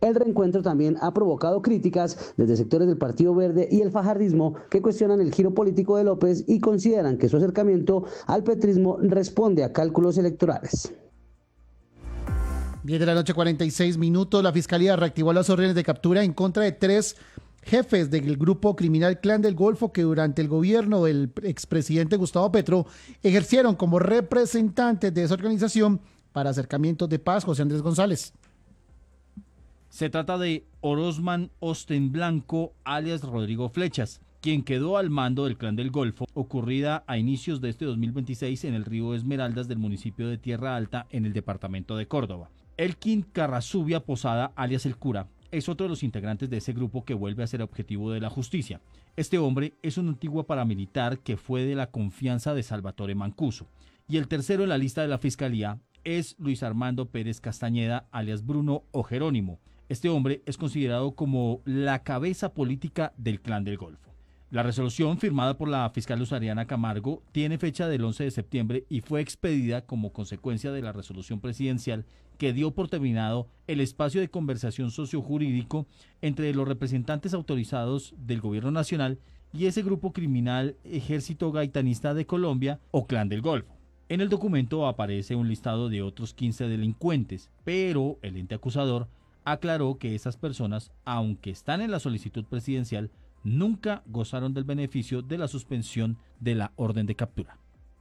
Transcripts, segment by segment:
El reencuentro también ha provocado críticas desde sectores del Partido Verde y el fajardismo que cuestionan el giro político de López y consideran que su acercamiento al petrismo responde a cálculos electorales. 10 de la noche, 46 minutos. La Fiscalía reactivó las órdenes de captura en contra de 3 jefes del grupo criminal Clan del Golfo que durante el gobierno del expresidente Gustavo Petro ejercieron como representantes de esa organización para acercamientos de paz. José Andrés González. Se trata de Orozman Osten Blanco, alias Rodrigo Flechas, quien quedó al mando del Clan del Golfo, ocurrida a inicios de este 2026 en el río Esmeraldas del municipio de Tierra Alta, en el departamento de Córdoba. Elkin Carrazubia Posada, alias El Cura, es otro de los integrantes de ese grupo que vuelve a ser objetivo de la justicia. Este hombre es un antiguo paramilitar que fue de la confianza de Salvatore Mancuso. Y el tercero en la lista de la Fiscalía es Luis Armando Pérez Castañeda, alias Bruno o Jerónimo. Este hombre es considerado como la cabeza política del Clan del Golfo. La resolución firmada por la fiscal Luz Ariana Camargo tiene fecha del 11 de septiembre y fue expedida como consecuencia de la resolución presidencial que dio por terminado el espacio de conversación sociojurídico entre los representantes autorizados del gobierno nacional y ese grupo criminal Ejército Gaitanista de Colombia o Clan del Golfo. En el documento aparece un listado de otros 15 delincuentes, pero el ente acusador aclaró que esas personas, aunque están en la solicitud presidencial, nunca gozaron del beneficio de la suspensión de la orden de captura.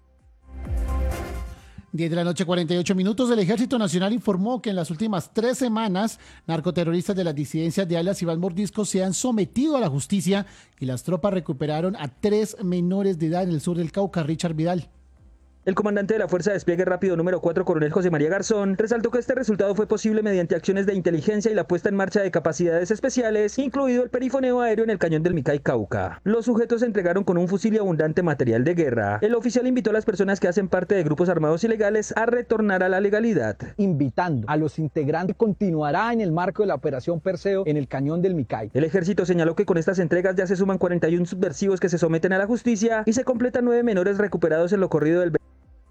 10 de la noche, 48 minutos. El Ejército Nacional informó que en las últimas 3 semanas, narcoterroristas de las disidencias de alias Iván Mordisco se han sometido a la justicia y las tropas recuperaron a 3 menores de edad en el sur del Cauca. Richard Vidal. El comandante de la Fuerza de Despliegue Rápido número 4, coronel José María Garzón, resaltó que este resultado fue posible mediante acciones de inteligencia y la puesta en marcha de capacidades especiales, incluido el perifoneo aéreo en el cañón del Micay Cauca. Los sujetos se entregaron con un fusil y abundante material de guerra. El oficial invitó a las personas que hacen parte de grupos armados ilegales a retornar a la legalidad. Invitando a los integrantes, continuará en el marco de la operación Perseo en el cañón del Micay. El ejército señaló que con estas entregas ya se suman 41 subversivos que se someten a la justicia y se completan 9 menores recuperados en lo corrido del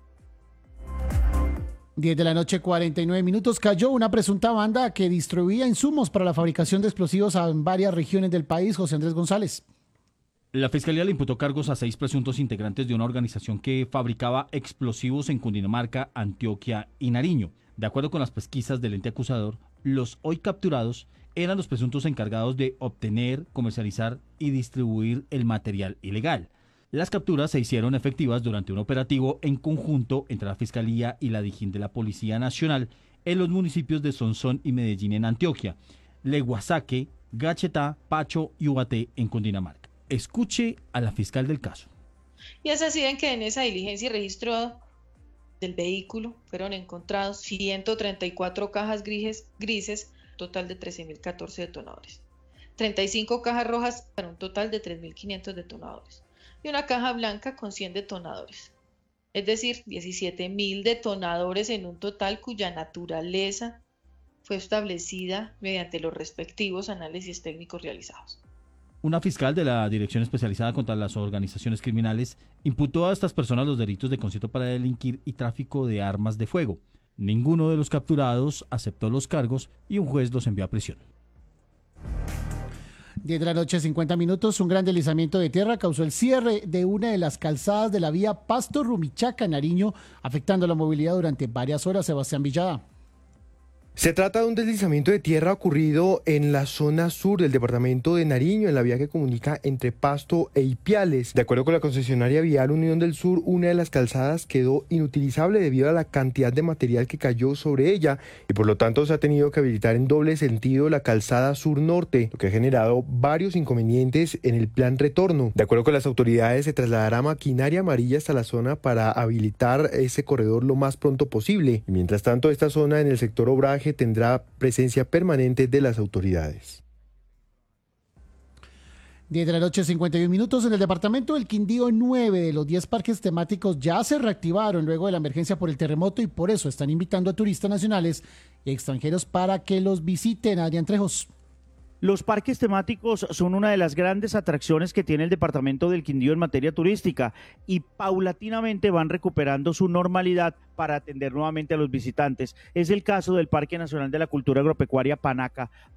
10 de la noche, 49 minutos. Cayó una presunta banda que distribuía insumos para la fabricación de explosivos en varias regiones del país. José Andrés González. La Fiscalía le imputó cargos a 6 presuntos integrantes de una organización que fabricaba explosivos en Cundinamarca, Antioquia y Nariño. De acuerdo con las pesquisas del ente acusador, los hoy capturados eran los presuntos encargados de obtener, comercializar y distribuir el material ilegal. Las capturas se hicieron efectivas durante un operativo en conjunto entre la Fiscalía y la Dijín de la Policía Nacional en los municipios de Sonsón y Medellín en Antioquia, Leguazaque, Gachetá, Pacho y Ubaté en Cundinamarca. Escuche a la fiscal del caso. Y es así en que en esa diligencia y registro del vehículo fueron encontrados 134 cajas grises, total de 13.014 detonadores, 35 cajas rojas para un total de 3.500 detonadores. Y una caja blanca con 100 detonadores, es decir, 17.000 detonadores en un total cuya naturaleza fue establecida mediante los respectivos análisis técnicos realizados. Una fiscal de la Dirección Especializada contra las Organizaciones Criminales imputó a estas personas los delitos de concierto para delinquir y tráfico de armas de fuego. Ninguno de los capturados aceptó los cargos y un juez los envió a prisión. 10 de la noche, 50 minutos. Un gran deslizamiento de tierra causó el cierre de una de las calzadas de la vía Pasto-Rumichaca en Nariño, afectando la movilidad durante varias horas. Sebastián Villada. Se trata de un deslizamiento de tierra ocurrido en la zona sur del departamento de Nariño, en la vía que comunica entre Pasto e Ipiales. De acuerdo con la concesionaria vial Unión del Sur, una de las calzadas quedó inutilizable debido a la cantidad de material que cayó sobre ella y por lo tanto se ha tenido que habilitar en doble sentido la calzada sur-norte, lo que ha generado varios inconvenientes en el plan retorno. De acuerdo con las autoridades, se trasladará maquinaria amarilla hasta la zona para habilitar ese corredor lo más pronto posible. Y mientras tanto, esta zona en el sector Obraje tendrá presencia permanente de las autoridades. 10 de la noche, 51 minutos. En el departamento del Quindío, 9 de los 10 parques temáticos ya se reactivaron luego de la emergencia por el terremoto y por eso están invitando a turistas nacionales y extranjeros para que los visiten. Adrián Trejos. Los parques temáticos son una de las grandes atracciones que tiene el departamento del Quindío en materia turística y paulatinamente van recuperando su normalidad para atender nuevamente a los visitantes. Es el caso del Parque Nacional de la Cultura Agropecuaria Panaca.